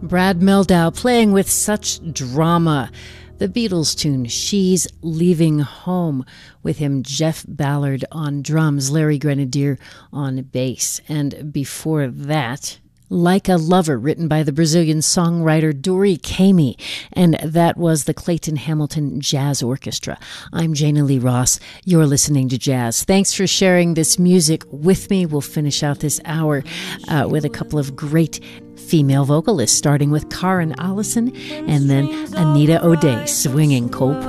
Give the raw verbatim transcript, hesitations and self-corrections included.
Brad Mehldau playing with such drama. The Beatles tune, She's Leaving Home, with him Jeff Ballard on drums, Larry Grenadier on bass. And before that, Like a Lover, written by the Brazilian songwriter Dori Caymmi, and that was the Clayton Hamilton Jazz Orchestra. I'm Jana Lee Ross. You're listening to Jazz. Thanks for sharing this music with me. We'll finish out this hour uh, with a couple of great female vocalists, starting with Karen Allison and then Anita O'Day swinging Cole